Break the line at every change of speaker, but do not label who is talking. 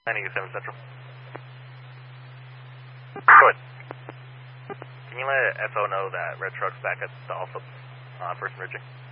987 Central. Go ahead. Can you let FO know that red truck's back at the Alpha on First Emerging?